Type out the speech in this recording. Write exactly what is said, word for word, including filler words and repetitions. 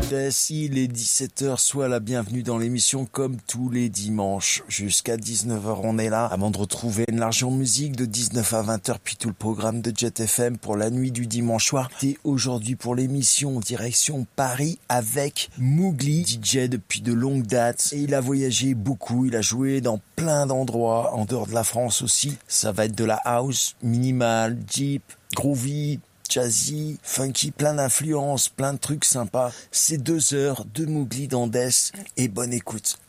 Death, il est dix-sept heures, sois la bienvenue dans l'émission comme tous les dimanches. Jusqu'à dix-neuf heures, on est là avant de retrouver une large musique de dix-neuf à vingt heures, puis tout le programme de Jet F M pour la nuit du dimanche soir. Et aujourd'hui pour l'émission direction Paris avec Mougli, D J depuis de longues dates. Et il a voyagé beaucoup, il a joué dans plein d'endroits, en dehors de la France aussi. Ça va être de la house, minimal, deep, groovy, jazzy, funky, plein d'influences, plein de trucs sympas. C'est deux heures de Mougli dans Death et bonne écoute.